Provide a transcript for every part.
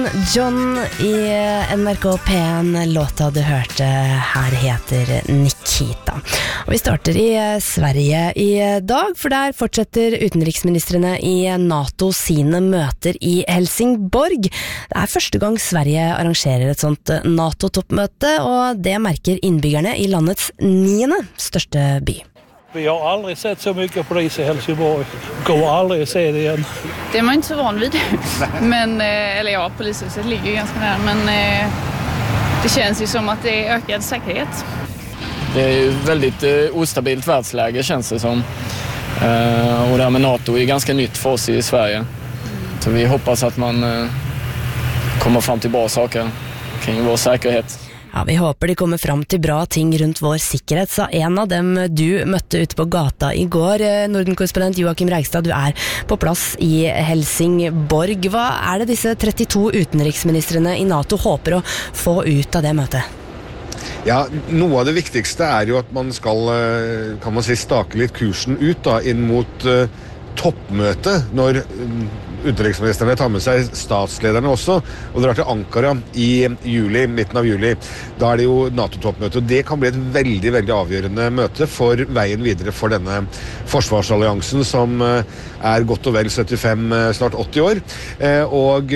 John i NRK P1, låta du hørte her heter Nikita. Og vi starter i Sverige i dag, for der fortsetter utenriksministrene i NATO sine møter i Helsingborg. Det første gang Sverige arrangerer et sånt NATO-toppmøte, og det merker innbyggerne i landets 9. største by. Vi har aldrig sett så mycket polis i Helsingborg. Kommer aldrig se det igen. Det är man inte så van vid. Men, eller ja, polishuset ligger ju ganska nära. Men det känns ju som att det är ökad säkerhet. Det är ju väldigt ostabilt världsläge känns det som. Och det här med NATO är ganska nytt för oss i Sverige. Så vi hoppas att man kommer fram till bra saker kring vår säkerhet. Ja, vi håper de kommer fram til bra ting rundt vår sikkerhet, sa en av dem du møtte ute på gata i går. Norden-korrespondent Joakim Reigstad, du på plass i Helsingborg. Hva det disse 32 utenriksministrene i NATO håper å få ut av det møtet? Ja, noe av det viktigste jo at man skal, kan man si, stake litt kursen ut da, inn mot toppmøtet, når utenriksministerne tar med seg statslederne også, og drar til Ankara i juli, midten av juli. Da det jo NATO-toppmøte, og det kan bli et veldig, veldig avgjørende møte for veien videre for denne forsvarsalliansen, som godt og vel 75, snart 80 år. Og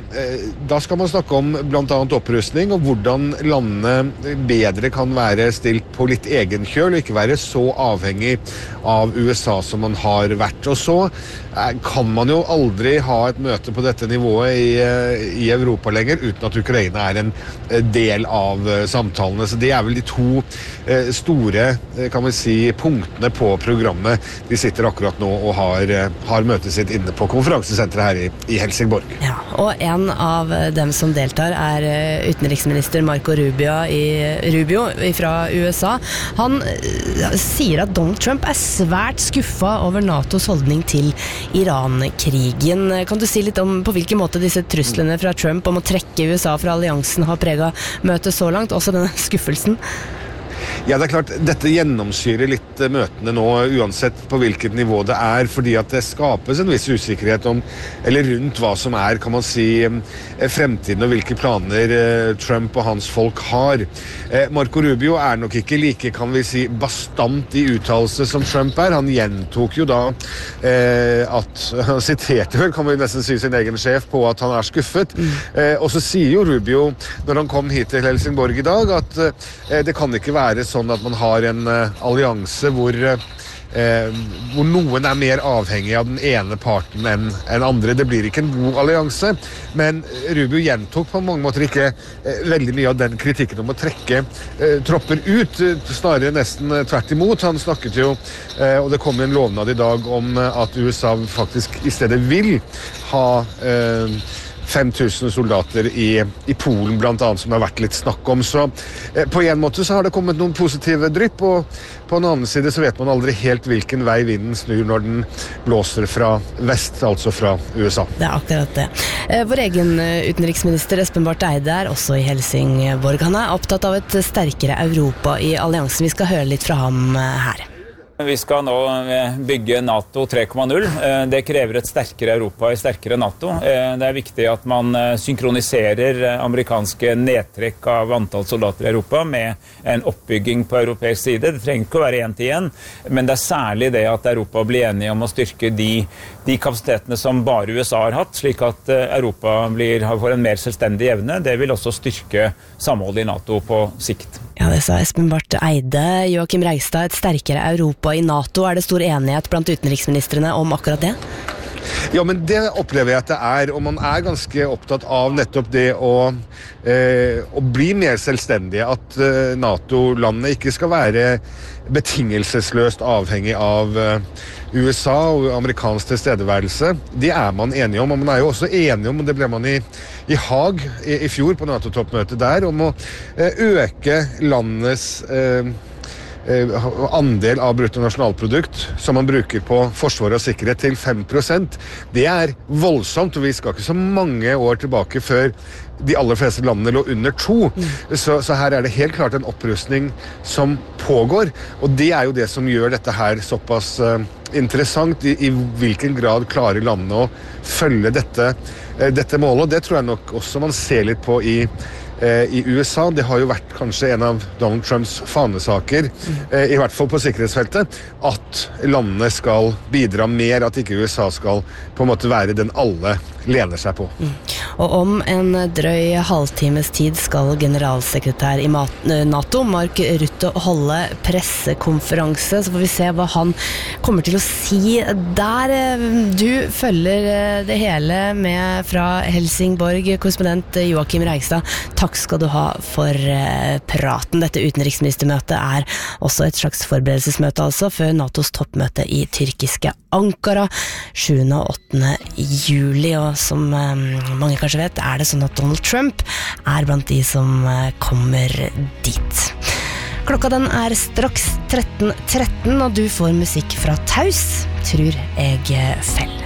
da skal man snakke om blant annet opprustning, og hvordan landene bedre kan være stilt på litt egen kjøl, og ikke være så avhengig av USA som man har vært. Og så kan man jo aldri ha et møte på dette nivået i Europa lenger, uten at Ukraina en del av samtalene. Så det vel de to store, kan vi si, punktene på programmet. De sitter akkurat nå og har møtet sitt inne på konferansesenteret her i Helsingborg. Ja, og en av dem som deltar utenriksminister Marco Rubio fra USA. Han sier at Donald Trump svært skuffa over NATOs holdning til Iran-krigen. Kan du si litt om på hvilken måte disse truslene fra Trump om å trekke USA fra alliansen har preget møtet så langt, også denne skuffelsen? Ja, det klart, dette gjennomsyrer litt møtene nå, uansett på hvilket nivå det fordi at det skapes en viss usikkerhet om, eller rundt hva som kan man si, fremtiden og hvilke planer Trump og hans folk har. Marco Rubio nok ikke like, kan vi si, bastant i uttalelse som Trump Han gjentok jo da at, han siterte vel, kan vi nesten si sin egen sjef på at han skuffet. Og så sier jo Rubio, når han kom hit til Helsingborg i dag, at det kan ikke være sånn at man har en allianse hvor noen mer avhengig av den ene parten enn andre. Det blir ikke en god allianse, men Rubio gjentok på mange måter ikke veldig mye av den kritikken om å trekke tropper ut, snarere nesten tvert imot. Han snakket jo, og det kom en lovnad i dag om at USA faktisk i stedet vil ha 5000 soldater i Polen blant annet, som har vært litt snakk om. Så på en måte så har det kommet noen positive drypp, og på en annen side så vet man aldri helt hvilken vei vinden snur når den blåser fra vest, altså fra USA. Det akkurat det. Vår egen utenriksminister Espen Barth Eide også i Helsingborg. Han opptatt av et sterkere Europa i alliansen. Vi skal høre litt fra ham her. Vi skal nå bygge NATO 3.0. Det krever et sterkere Europa, et sterkere NATO. Det viktig at man synkroniserer amerikanske nedtrekk av antall soldater i Europa med en oppbygging på europeisk side. Det trenger ikke å være en til en, men det særlig det at Europa blir enige om å styrke de kapasitetene som bare USA har hatt, slik at Europa får en mer selvstendig evne. Det vil også styrke samholdet i NATO på sikt. Ja, det sa Espen Barth Eide. Joakim Reigstad, et sterkere Europa i NATO. Det stor enighet blant utenriksministrene om akkurat det? Ja, men det opplever jeg at det og man ganske opptatt av nettopp det å bli mer selvstendige, at NATO-landene ikke skal være betingelsesløst avhengig av USA og amerikansk tilstedeværelse. Det man enige om, og man jo også enige om, og det ble man i Haag i fjor på NATO-toppmøtet der, om å øke landets andel av bruttonasjonalprodukt som man bruker på forsvar og sikkerhet til 5%. Det voldsomt, og vi skal ikke så mange år tilbake før de aller fleste landene lå under 2. Så her det helt klart en opprustning som pågår, og det jo det som gjør dette her såpass interessant I hvilken grad klarer landene å følge dette målet, og det tror jeg nok også man ser litt på I USA. Det har jo vært kanskje en av Donald Trumps fanesaker, I hvert fall på sikkerhetsfeltet, at landene skal bidra mer, at ikke USA skal på en måte være den alle lener seg på. Og om en drøy halvtimes tid skal generalsekretær I NATO, Mark Rutte, holde pressekonferanse, så får vi se hva han kommer til å si der. Du følger det hele med fra Helsingborg, korrespondent Joakim Reigstad. Takk skal du ha for praten. Dette utenriksministermøtet også et slags forberedelsesmøte altså, før NATOs toppmøte I tyrkiske Ankara 7. og 8. juli, og som mange kanskje vet, det sånn at Donald Trump blant de som kommer dit. Klokka den straks 13:13, og du får musikk fra Taus, tror jeg Fell.